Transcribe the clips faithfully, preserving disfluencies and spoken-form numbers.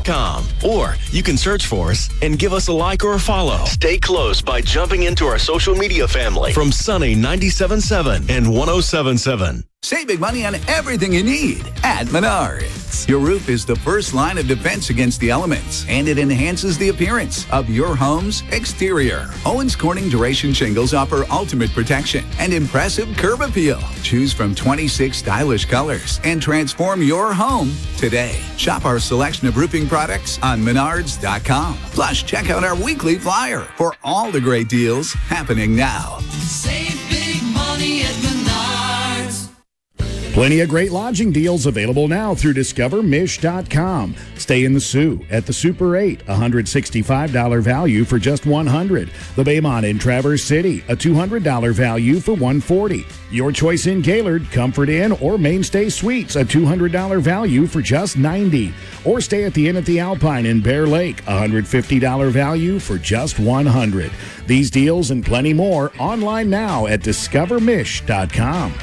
dot com. Or you can search for us and give us a like or a follow. Stay close by jumping into our social media family from Sunny ninety-seven point seven and one oh seven point seven. Save big money on everything you need at Menards. Your roof is the first line of defense against the elements, and it enhances the appearance of your home's exterior. Owens Corning Duration Shingles offer ultimate protection and impressive curb appeal. Choose from twenty-six stylish colors and transform your home today. Shop our selection of roofing products on Menards dot com. Plus, check out our weekly flyer for all the great deals happening now. Save big money at Menards. Plenty of great lodging deals available now through Discover Mish dot com. Stay in the Sioux at the Super eight, one hundred sixty-five dollars value for just one hundred dollars. The Baymont in Traverse City, a two hundred dollars value for one hundred forty dollars. Your choice in Gaylord, Comfort Inn, or Mainstay Suites, a two hundred dollars value for just ninety dollars. Or stay at the Inn at the Alpine in Bear Lake, one hundred fifty dollars value for just one hundred dollars. These deals and plenty more online now at Discover Mish dot com.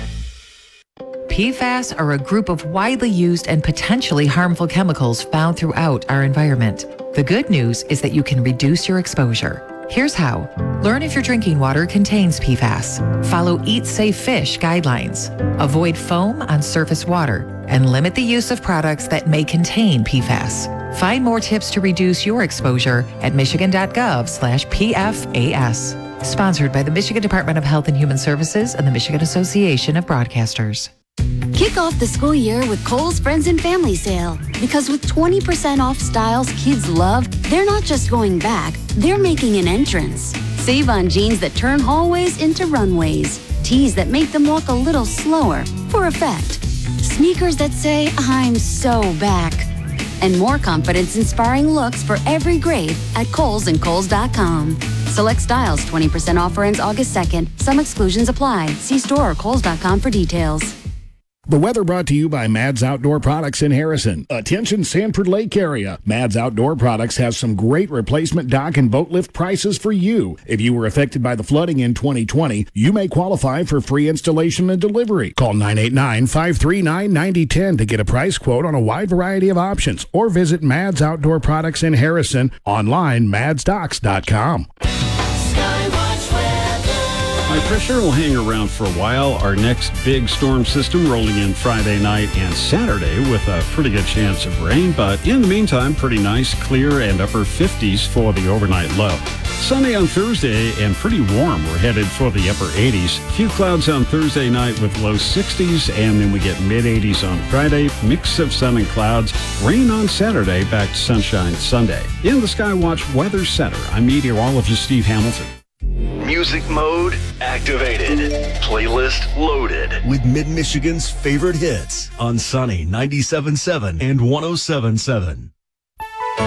P FAS are a group of widely used and potentially harmful chemicals found throughout our environment. The good news is that you can reduce your exposure. Here's how. Learn if your drinking water contains P FAS. Follow Eat Safe Fish guidelines. Avoid foam on surface water and limit the use of products that may contain P FAS. Find more tips to reduce your exposure at michigan.gov slash PFAS. Sponsored by the Michigan Department of Health and Human Services and the Michigan Association of Broadcasters. Kick off the school year with Kohl's Friends and Family Sale. Because with twenty percent off styles kids love, they're not just going back, they're making an entrance. Save on jeans that turn hallways into runways. Tees that make them walk a little slower for effect. Sneakers that say, I'm so back. And more confidence-inspiring looks for every grade at Kohl's and Kohl's dot com. Select styles, twenty percent offer ends August second. Some exclusions apply. See store or Kohl's dot com for details. The weather brought to you by Mads Outdoor Products in Harrison. Attention Sanford Lake area. Mads Outdoor Products has some great replacement dock and boat lift prices for you. If you were affected by the flooding in twenty twenty, you may qualify for free installation and delivery. Call nine eight nine, five three nine, nine zero one zero to get a price quote on a wide variety of options, or visit Mads Outdoor Products in Harrison online, mads docks dot com. High pressure will hang around for a while. Our next big storm system rolling in Friday night and Saturday with a pretty good chance of rain. But in the meantime, pretty nice, clear, and upper fifties for the overnight low. Sunny on Thursday and pretty warm. We're headed for the upper eighties. Few clouds on Thursday night with low sixties, and then we get mid eighties on Friday. Mix of sun and clouds. Rain on Saturday, back to sunshine Sunday. In the Skywatch Weather Center, I'm meteorologist Steve Hamilton. Music mode activated. Playlist loaded. With Mid-Michigan's favorite hits on Sunny ninety-seven point seven and one oh seven point seven.